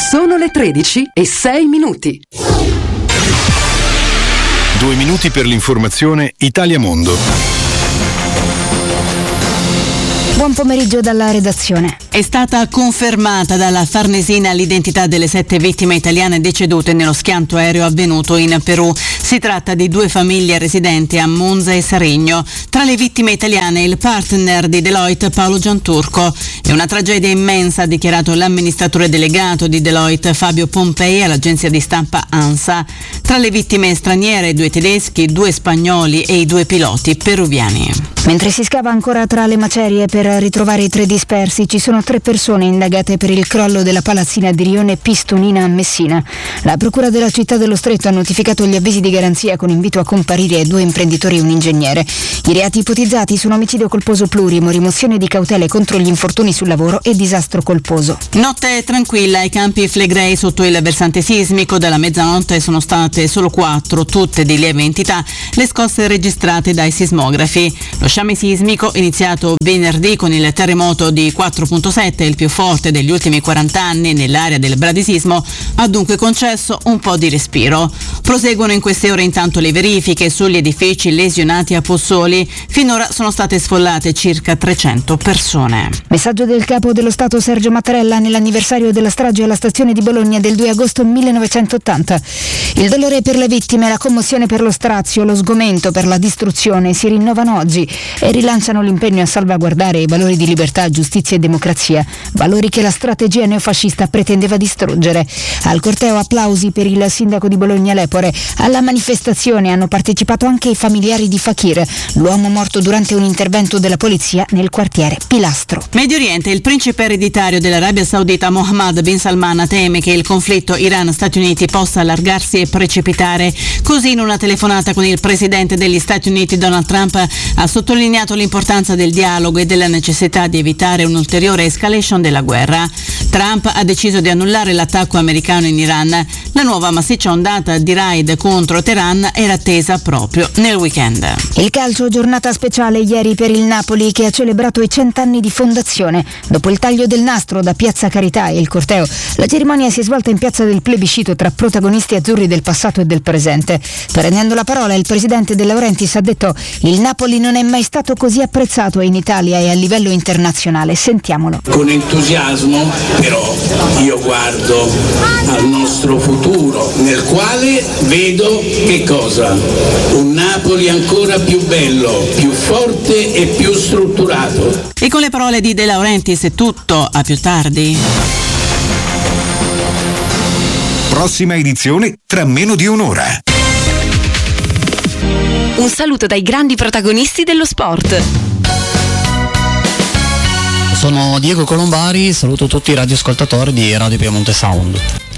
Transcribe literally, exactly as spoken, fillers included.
Sono le tredici e sei minuti. Due minuti per l'informazione Italia Mondo. Buon pomeriggio dalla redazione. È stata confermata dalla Farnesina l'identità delle sette vittime italiane decedute nello schianto aereo avvenuto in Perù. Si tratta di due famiglie residenti a Monza e Sarigno. Tra le vittime italiane il partner di Deloitte Paolo Gianturco. È una tragedia immensa, ha dichiarato l'amministratore delegato di Deloitte Fabio Pompei all'agenzia di stampa ANSA. Tra le vittime straniere due tedeschi, due spagnoli e i due piloti peruviani. Mentre si scava ancora tra le macerie per ritrovare i tre dispersi, ci sono tre persone indagate per il crollo della palazzina di Rione Pistonina a Messina. La procura della città dello Stretto ha notificato gli avvisi di garanzia con invito a comparire ai due imprenditori e un ingegnere. I reati ipotizzati sono omicidio colposo plurimo, rimozione di cautele contro gli infortuni sul lavoro e disastro colposo. Notte tranquilla ai campi Flegrei sotto il versante sismico. Dalla mezzanotte sono state solo quattro, tutte di lieve entità, le scosse registrate dai sismografi. Lo sciame sismico, iniziato venerdì con il terremoto di quattro virgola sette, il più forte degli ultimi quaranta anni nell'area del bradisismo, ha dunque concesso un po' di respiro. Proseguono in queste ore intanto le verifiche sugli edifici lesionati a Pozzuoli. Finora sono state sfollate circa trecento persone. Messaggio del capo dello Stato Sergio Mattarella nell'anniversario della strage alla stazione di Bologna del due agosto millenovecentottanta. Il dolore per le vittime, la commozione per lo strazio, lo sgomento per la distruzione si rinnovano oggi e rilanciano l'impegno a salvaguardare i valori di libertà, giustizia e democrazia, valori che la strategia neofascista pretendeva distruggere. Al corteo applausi per il sindaco di Bologna Lepore. Alla manifestazione hanno partecipato anche i familiari di Fakir, l'uomo morto durante un intervento della polizia nel quartiere Pilastro. Medio Oriente, il principe ereditario dell'Arabia Saudita Mohammed bin Salman teme che il conflitto Iran-Stati Uniti possa allargarsi e precipitare. Così, in una telefonata con il presidente degli Stati Uniti Donald Trump, ha sottolineato l'importanza del dialogo e della necessità di evitare un'ulteriore escalation della guerra. Trump ha deciso di annullare l'attacco americano in Iran. La nuova massiccia ondata di raid contro Teheran era attesa proprio nel weekend. Il calcio, giornata speciale ieri per il Napoli, che ha celebrato i cent'anni di fondazione. Dopo il taglio del nastro da Piazza Carità e il corteo, la cerimonia si è svolta in Piazza del Plebiscito tra protagonisti azzurri del passato e del presente. Prendendo la parola, il presidente De Laurentiis ha detto: il Napoli non è mai stato così apprezzato in Italia e a livello internazionale. Sentiamolo. Con entusiasmo, però, io guardo al nostro futuro, nel quale vedo che cosa? Un Napoli ancora più bello, più forte e più strutturato. E con le parole di De Laurentiis è tutto, a più tardi. Prossima edizione tra meno di un'ora. Un saluto dai grandi protagonisti dello sport. Sono Diego Colombari, saluto tutti i radioascoltatori di Radio Piemonte Sound.